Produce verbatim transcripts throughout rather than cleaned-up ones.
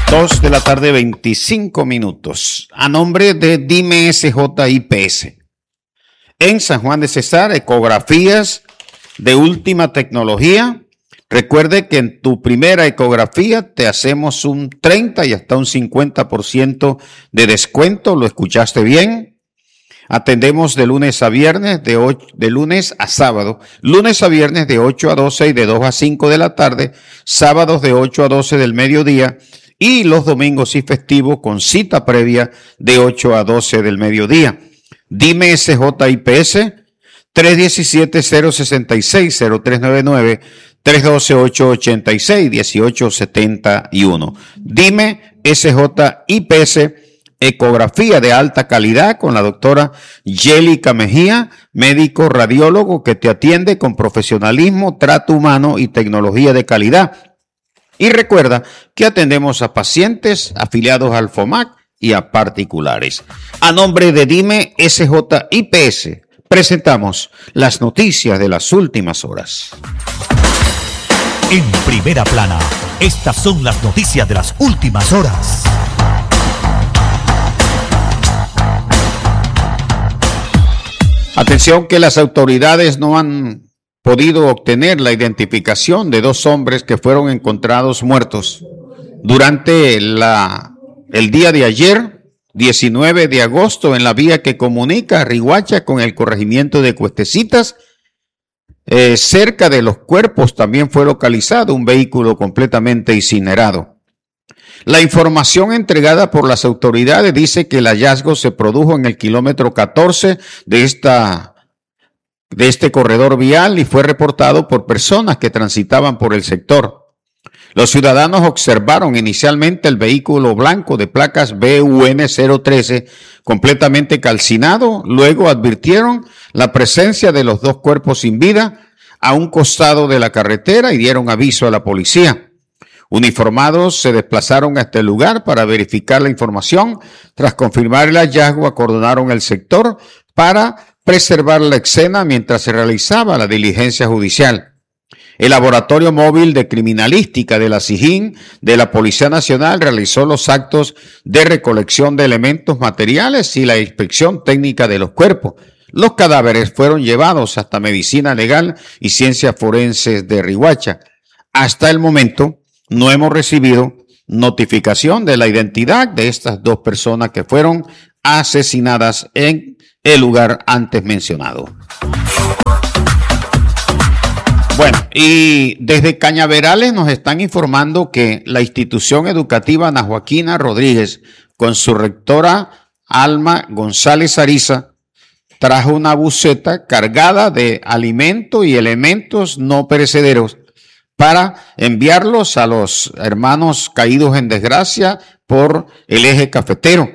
dos de la tarde, veinticinco minutos. A nombre de Dime S J I P S. En San Juan de Cesar, ecografías de última tecnología. Recuerde que en tu primera ecografía te hacemos un treinta y hasta un cincuenta por ciento de descuento. ¿Lo escuchaste bien? Atendemos de lunes a viernes, de, ocho, de lunes a sábado. Lunes a viernes de ocho a doce y de dos a cinco de la tarde. Sábados de ocho a doce del mediodía. Y los domingos y festivos con cita previa de ocho a doce del mediodía. Dime S J I P S, tres uno siete, cero seis seis, cero tres nueve nueve, tres uno dos, ocho ocho seis, uno ocho siete uno. Dime S J I P S, ecografía de alta calidad con la doctora Yélica Mejía, médico radiólogo que te atiende con profesionalismo, trato humano y tecnología de calidad. Y recuerda que atendemos a pacientes afiliados al FOMAC y a particulares. A nombre de Dime S J I P S, presentamos las noticias de las últimas horas. En primera plana, estas son las noticias de las últimas horas. Atención que las autoridades no han podido obtener la identificación de dos hombres que fueron encontrados muertos durante la, el día de ayer, diecinueve de agosto, en la vía que comunica a Riguacha con el corregimiento de Cuestecitas. Eh, cerca de los cuerpos también fue localizado un vehículo completamente incinerado. La información entregada por las autoridades dice que el hallazgo se produjo en el kilómetro catorce de esta de este corredor vial y fue reportado por personas que transitaban por el sector. Los ciudadanos observaron inicialmente el vehículo blanco de placas B U N cero trece completamente calcinado, luego advirtieron la presencia de los dos cuerpos sin vida a un costado de la carretera y dieron aviso a la policía. Uniformados se desplazaron hasta el lugar para verificar la información. Tras confirmar el hallazgo, acordonaron el sector para preservar la escena mientras se realizaba la diligencia judicial. El Laboratorio Móvil de Criminalística de la SIJIN de la Policía Nacional realizó los actos de recolección de elementos materiales y la inspección técnica de los cuerpos. Los cadáveres fueron llevados hasta Medicina Legal y Ciencias Forenses de Riguacha. Hasta el momento no hemos recibido notificación de la identidad de estas dos personas que fueron asesinadas en el lugar antes mencionado. Bueno, y desde Cañaverales nos están informando que la institución educativa Ana Joaquina Rodríguez, con su rectora Alma González Ariza, trajo una buseta cargada de alimento y elementos no perecederos para enviarlos a los hermanos caídos en desgracia por el eje cafetero.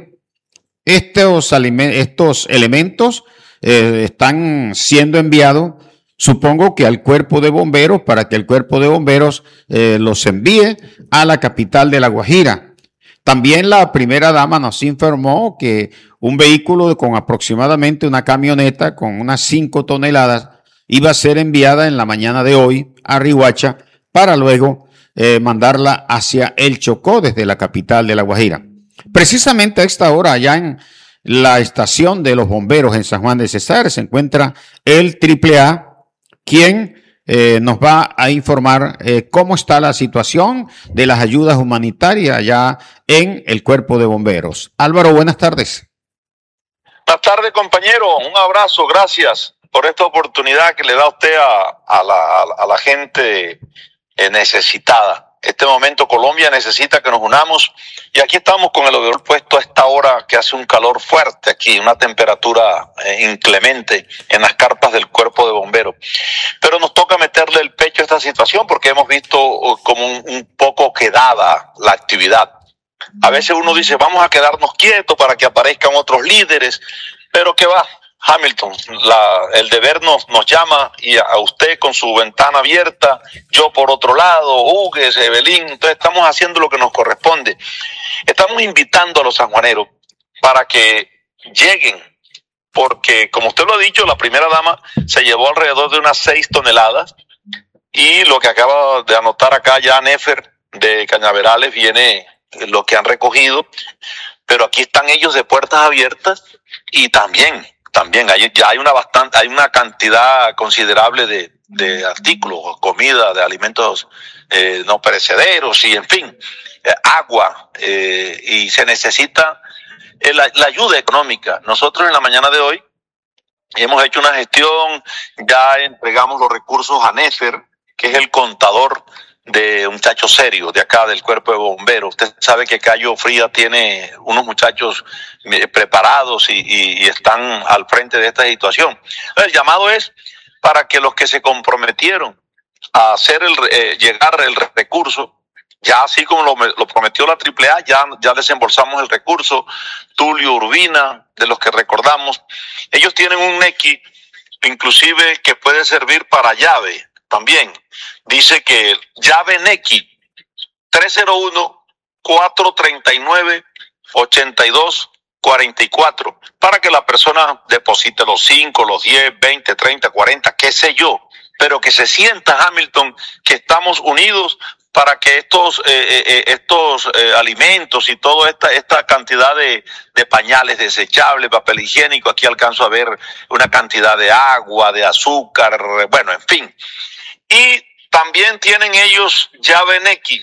Estos, estos elementos eh, están siendo enviados, supongo que al cuerpo de bomberos, para que el cuerpo de bomberos eh, los envíe a la capital de La Guajira. También la primera dama nos informó que un vehículo con aproximadamente una camioneta con unas cinco toneladas iba a ser enviada en la mañana de hoy a Riguacha para luego eh, mandarla hacia El Chocó desde la capital de La Guajira. Precisamente a esta hora, allá en la estación de los bomberos en San Juan de Cesar, se encuentra el triple A, quien eh, nos va a informar eh, cómo está la situación de las ayudas humanitarias allá en el cuerpo de bomberos. Álvaro, buenas tardes. Buenas tardes, compañero. Un abrazo, gracias por esta oportunidad que le da usted a, a, la, a la gente eh, necesitada. Este momento Colombia necesita que nos unamos y aquí estamos con el overol puesto a esta hora que hace un calor fuerte aquí, una temperatura eh, inclemente en las carpas del cuerpo de bomberos. Pero nos toca meterle el pecho a esta situación porque hemos visto uh, como un, un poco quedada la actividad. A veces uno dice vamos a quedarnos quietos para que aparezcan otros líderes, pero ¿qué va? Hamilton, la, el deber nos, nos llama y a, a usted con su ventana abierta, yo por otro lado, Hugues, Evelyn, entonces estamos haciendo lo que nos corresponde. Estamos invitando a los sanjuaneros para que lleguen, porque como usted lo ha dicho, la primera dama se llevó alrededor de unas seis toneladas y lo que acaba de anotar acá ya Nefer de Cañaverales viene lo que han recogido, pero aquí están ellos de puertas abiertas y también, también hay, ya hay una bastante, hay una cantidad considerable de, de artículos, comida, de alimentos eh, no perecederos y en fin, eh, agua eh, y se necesita eh, la, la ayuda económica. Nosotros en la mañana de hoy hemos hecho una gestión, ya entregamos los recursos a Nefer, que es el contador de un muchacho serio de acá del cuerpo de bomberos. Usted sabe que Cayo Fría tiene unos muchachos preparados y, y, y están al frente de esta situación. El llamado es para que los que se comprometieron a hacer el eh, llegar el recurso, ya así como lo, lo prometió la triple A, ya, ya desembolsamos el recurso. Tulio Urbina, de los que recordamos, ellos tienen un Nequi, inclusive que puede servir para llave también. Dice que llave Nequi tres cero uno, cuatro tres nueve, ocho dos cuatro cuatro para que la persona deposite los cinco, los diez, veinte, treinta, cuarenta, qué sé yo, pero que se sienta, Hamilton, que estamos unidos para que estos eh, eh, estos eh, alimentos y toda esta esta cantidad de, de pañales desechables, papel higiénico, aquí alcanzo a ver una cantidad de agua, de azúcar, bueno, en fin. Y también tienen ellos llave Nequi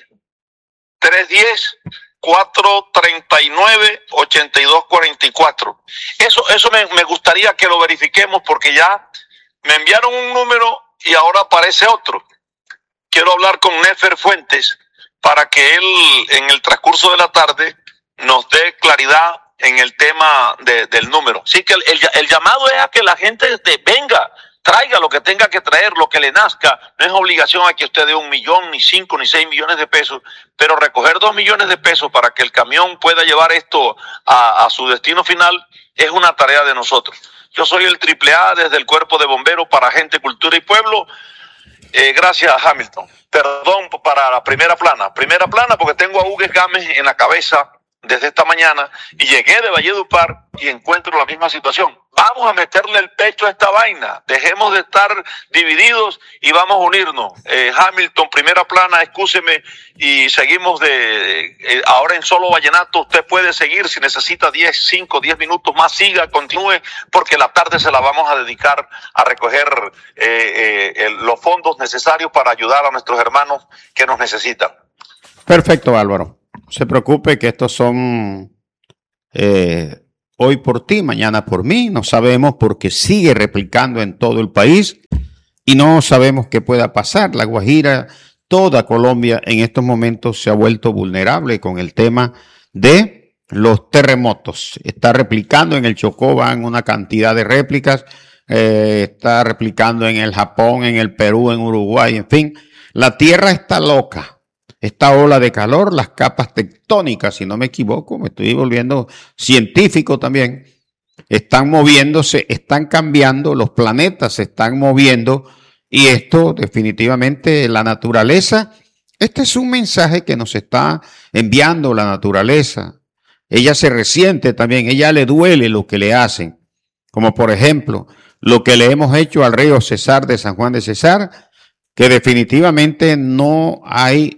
tres uno cero, cuatro tres nueve, ocho dos cuatro cuatro. Eso, eso me, me gustaría que lo verifiquemos porque ya me enviaron un número y ahora aparece otro. Quiero hablar con Nefer Fuentes para que él en el transcurso de la tarde nos dé claridad en el tema de, del número. Así que el, el, el llamado es a que la gente de, venga, traiga lo que tenga que traer, lo que le nazca. No es obligación a que usted dé un millón, ni cinco, ni seis millones de pesos, pero recoger dos millones de pesos para que el camión pueda llevar esto a, a su destino final es una tarea de nosotros. Yo soy el triple A desde el Cuerpo de Bomberos para Gente, Cultura y Pueblo. Eh, gracias, Hamilton. Perdón para la primera plana. Primera plana porque tengo a Hugues Gámez en la cabeza desde esta mañana y llegué de Valledupar y encuentro la misma situación. Vamos a meterle el pecho a esta vaina. Dejemos de estar divididos y vamos a unirnos. Eh, Hamilton, primera plana, excúseme y seguimos de eh, ahora en Solo Vallenato. Usted puede seguir si necesita diez, cinco, diez minutos más. Siga, continúe, porque la tarde se la vamos a dedicar a recoger eh, eh, los fondos necesarios para ayudar a nuestros hermanos que nos necesitan. Perfecto, Álvaro. No se preocupe que estos son eh, hoy por ti, mañana por mí. No sabemos porque sigue replicando en todo el país y no sabemos qué pueda pasar. La Guajira, toda Colombia en estos momentos se ha vuelto vulnerable con el tema de los terremotos. Está replicando en el Chocó, van una cantidad de réplicas. Eh, está replicando en el Japón, en el Perú, en Uruguay, en fin. La tierra está loca. Esta ola de calor, las capas tectónicas, si no me equivoco, me estoy volviendo científico también, están moviéndose, están cambiando, los planetas se están moviendo y esto definitivamente la naturaleza, este es un mensaje que nos está enviando la naturaleza. Ella se resiente también, ella le duele lo que le hacen, como por ejemplo lo que le hemos hecho al río Cesar de San Juan de Cesar, que definitivamente no hay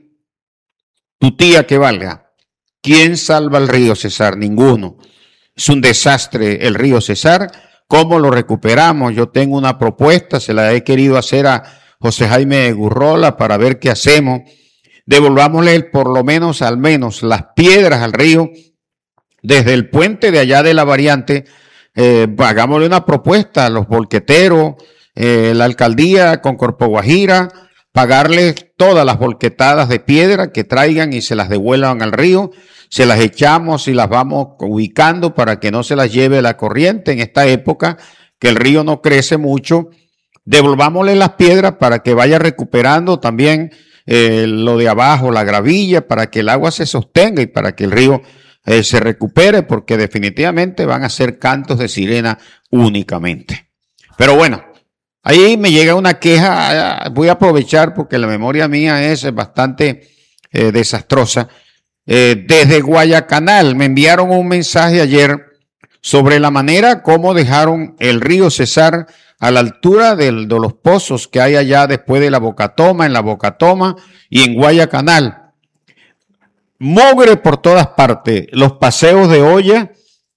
tu tía que valga. ¿Quién salva el río Cesar? Ninguno. Es un desastre el río Cesar. ¿Cómo lo recuperamos? Yo tengo una propuesta, se la he querido hacer a José Jaime Gurrola para ver qué hacemos. Devolvámosle por lo menos, al menos, las piedras al río desde el puente de allá de la variante. Eh, hagámosle una propuesta a los volqueteros, eh, la alcaldía con Corpo Guajira, pagarles todas las volquetadas de piedra que traigan y se las devuelvan al río, se las echamos y las vamos ubicando para que no se las lleve la corriente en esta época, que el río no crece mucho. Devolvámosle las piedras para que vaya recuperando también eh, lo de abajo, la gravilla, para que el agua se sostenga y para que el río eh, se recupere, porque definitivamente van a ser cantos de sirena únicamente. Pero bueno, ahí me llega una queja, voy a aprovechar porque la memoria mía es bastante eh, desastrosa. Eh, desde Guayacanal me enviaron un mensaje ayer sobre la manera como dejaron el río Cesar a la altura del, de los pozos que hay allá después de la Bocatoma, en la Bocatoma y en Guayacanal. Mogre por todas partes, los paseos de olla,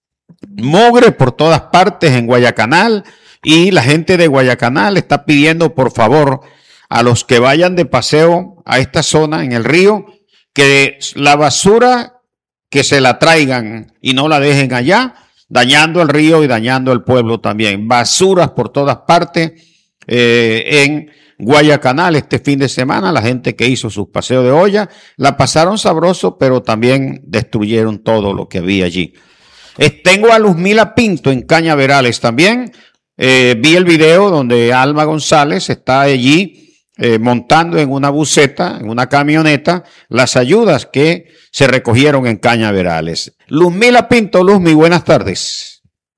mogre por todas partes en Guayacanal, y la gente de Guayacanal está pidiendo por favor a los que vayan de paseo a esta zona en el río que la basura que se la traigan y no la dejen allá, dañando el río y dañando el pueblo también. Basuras por todas partes eh, en Guayacanal este fin de semana. La gente que hizo sus paseos de olla la pasaron sabroso, pero también destruyeron todo lo que había allí. Eh, tengo a Luzmila Pinto en Cañaverales también. Eh, vi el video donde Alma González está allí eh, montando en una buseta, en una camioneta, las ayudas que se recogieron en Cañaverales. Luzmila Pinto, Luzmi, buenas tardes.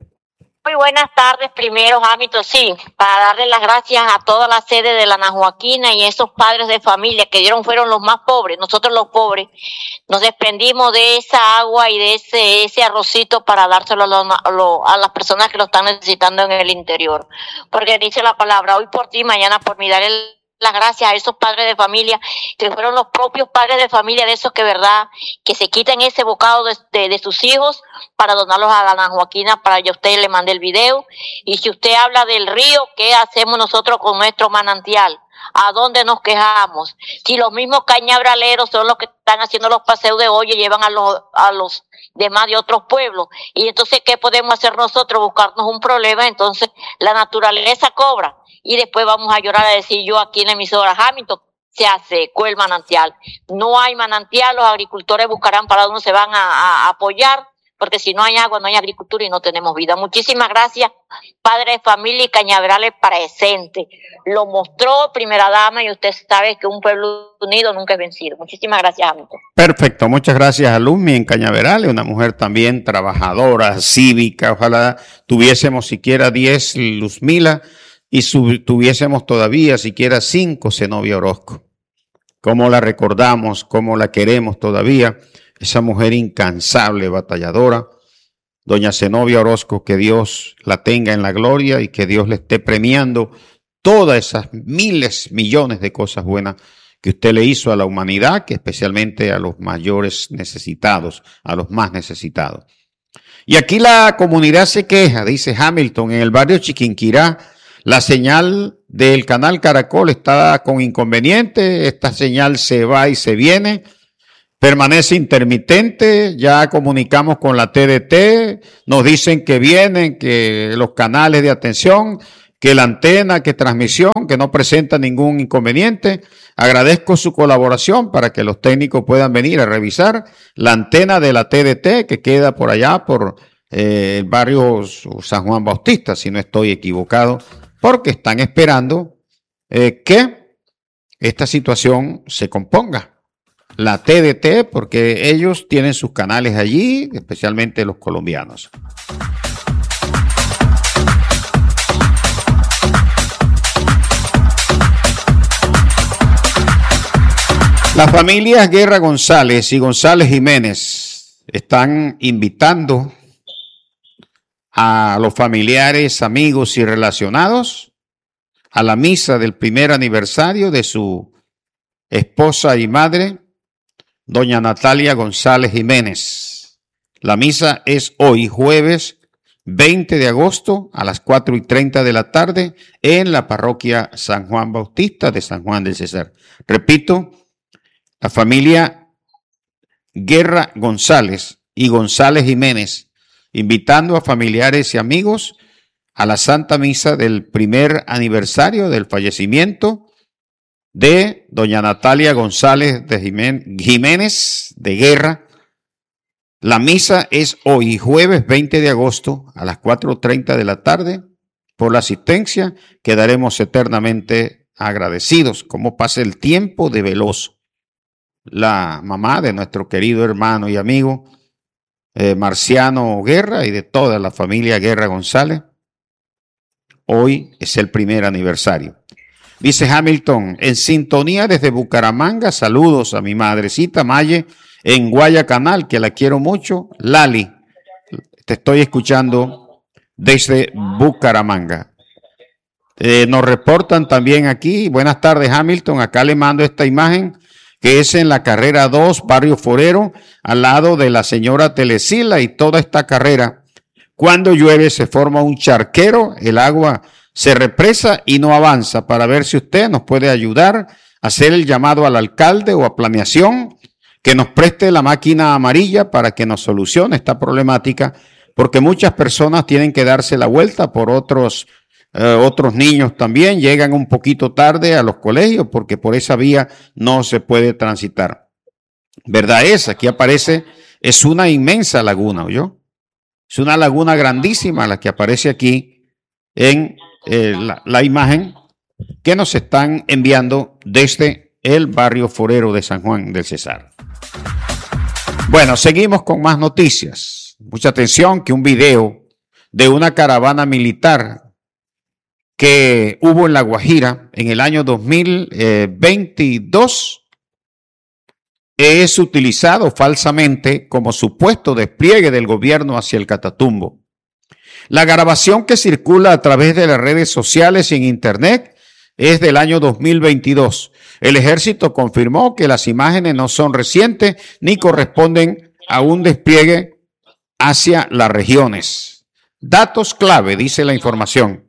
Muy buenas tardes, primero, Hamilton, sí, para darle las gracias a toda la sede de la Ana Joaquina y esos padres de familia que dieron, fueron los más pobres. Nosotros los pobres nos desprendimos de esa agua y de ese ese arrocito para dárselo a, lo, a, lo, a las personas que lo están necesitando en el interior. Porque dice la palabra, hoy por ti, mañana por mí, daré el las gracias a esos padres de familia, que fueron los propios padres de familia de esos que, verdad, que se quitan ese bocado de, de, de sus hijos para donarlos a la Ana Joaquina, para que usted le mande el video. Y si usted habla del río, ¿qué hacemos nosotros con nuestro manantial? ¿A dónde nos quejamos? Si los mismos cañabraleros son los que están haciendo los paseos de olla y llevan a los, a los demás de otros pueblos. Y entonces, ¿qué podemos hacer nosotros? Buscarnos un problema. Entonces, la naturaleza cobra. Y después vamos a llorar a decir yo aquí en la emisora Hamilton, se secó el manantial. No hay manantial, los agricultores buscarán para dónde se van a, a, a apoyar, porque si no hay agua, no hay agricultura y no tenemos vida. Muchísimas gracias, padre de familia y Cañaverales presente. Lo mostró primera dama y usted sabe que un pueblo unido nunca es vencido. Muchísimas gracias, Hamilton. Perfecto, muchas gracias a Luzmi en Cañaverales, una mujer también trabajadora, cívica. Ojalá tuviésemos siquiera diez Luzmila y sub, tuviésemos todavía siquiera cinco Zenobia Orozco. Cómo la recordamos, cómo la queremos todavía, esa mujer incansable, batalladora, doña Zenobia Orozco, que Dios la tenga en la gloria y que Dios le esté premiando todas esas miles, millones de cosas buenas que usted le hizo a la humanidad, que especialmente a los mayores necesitados, a los más necesitados. Y aquí la comunidad se queja, dice Hamilton, en el barrio Chiquinquirá, la señal del canal Caracol está con inconveniente, esta señal se va y se viene, permanece intermitente, ya comunicamos con la T D T, nos dicen que vienen, que los canales de atención, que la antena, que transmisión, que no presenta ningún inconveniente. Agradezco su colaboración para que los técnicos puedan venir a revisar la antena de la T D T que queda por allá, por eh, el barrio San Juan Bautista, si no estoy equivocado, porque están esperando eh, que esta situación se componga. La T D T, porque ellos tienen sus canales allí, especialmente los colombianos. Las familias Guerra González y González Jiménez están invitando a los familiares, amigos y relacionados a la misa del primer aniversario de su esposa y madre, doña Natalia González Jiménez. La misa es hoy, jueves veinte de agosto, a las cuatro y treinta de la tarde, en la parroquia San Juan Bautista de San Juan del Cesar. Repito, la familia Guerra González y González Jiménez, invitando a familiares y amigos a la Santa Misa del primer aniversario del fallecimiento de doña Natalia González de Jiménez de Guerra. La misa es hoy, jueves veinte de agosto, a las cuatro y treinta de la tarde. Por la asistencia quedaremos eternamente agradecidos. Como pasa el tiempo de veloz. La mamá de nuestro querido hermano y amigo eh, Marciano Guerra y de toda la familia Guerra González, hoy es el primer aniversario. Dice Hamilton, en sintonía desde Bucaramanga, saludos a mi madrecita Maye en Guayacanal, que la quiero mucho. Lali, te estoy escuchando desde Bucaramanga. Eh, nos reportan también aquí, buenas tardes Hamilton, acá le mando esta imagen que es en la carrera dos, Barrio Forero, al lado de la señora Telecila, y toda esta carrera, cuando llueve se forma un charquero, el agua se represa y no avanza. Para ver si usted nos puede ayudar, hacer el llamado al alcalde o a planeación, que nos preste la máquina amarilla para que nos solucione esta problemática, porque muchas personas tienen que darse la vuelta por otros, eh, otros niños también, llegan un poquito tarde a los colegios porque por esa vía no se puede transitar. ¿Verdad es? Aquí aparece, es una inmensa laguna, ¿oyó? Es una laguna grandísima la que aparece aquí en eh, la, la imagen que nos están enviando desde el barrio forero de San Juan del Cesar. Bueno, seguimos con más noticias. Mucha atención, que un video de una caravana militar que hubo en La Guajira en el año dos mil veintidós es utilizado falsamente como supuesto despliegue del gobierno hacia el Catatumbo. La grabación que circula a través de las redes sociales y en internet es del año dos mil veintidós. El ejército confirmó que las imágenes no son recientes ni corresponden a un despliegue hacia las regiones. Datos clave, dice la información.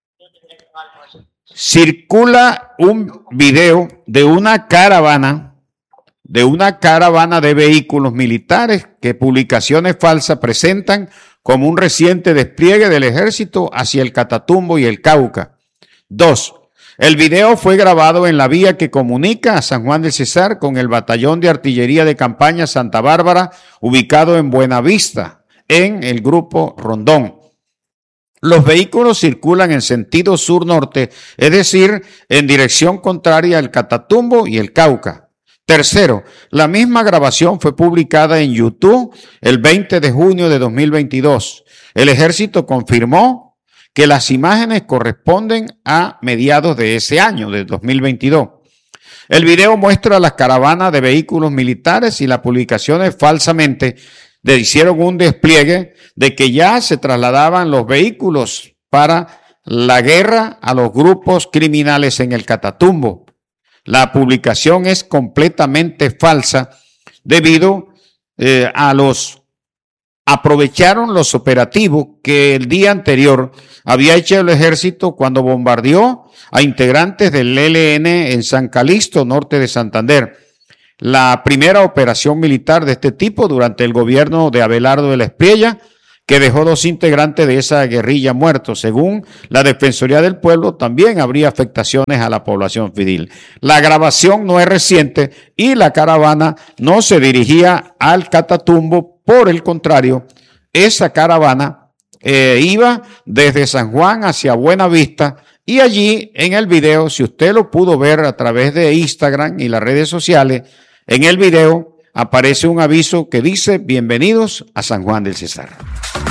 Circula un video de una caravana, de una caravana de vehículos militares que publicaciones falsas presentan como un reciente despliegue del ejército hacia el Catatumbo y el Cauca. Dos. El video fue grabado en la vía que comunica a San Juan del Cesar con el Batallón de Artillería de Campaña Santa Bárbara, ubicado en Buenavista, en el Grupo Rondón. Los vehículos circulan en sentido sur-norte, es decir, en dirección contraria al Catatumbo y el Cauca. Tercero, la misma grabación fue publicada en YouTube el veinte de junio de dos mil veintidós. El ejército confirmó que las imágenes corresponden a mediados de ese año, de dos mil veintidós. El video muestra las caravanas de vehículos militares y las publicaciones falsamente le hicieron un despliegue de que ya se trasladaban los vehículos para la guerra a los grupos criminales en el Catatumbo. La publicación es completamente falsa debido eh, a los aprovecharon los operativos que el día anterior había hecho el ejército cuando bombardeó a integrantes del E L N en San Calixto, norte de Santander. La primera operación militar de este tipo durante el gobierno de Abelardo de la Espriella, que dejó dos integrantes de esa guerrilla muertos. Según la Defensoría del Pueblo, también habría afectaciones a la población civil. La grabación no es reciente y la caravana no se dirigía al Catatumbo. Por el contrario, esa caravana eh, iba desde San Juan hacia Buenavista, y allí en el video, si usted lo pudo ver a través de Instagram y las redes sociales, en el video aparece un aviso que dice: bienvenidos a San Juan del Cesar.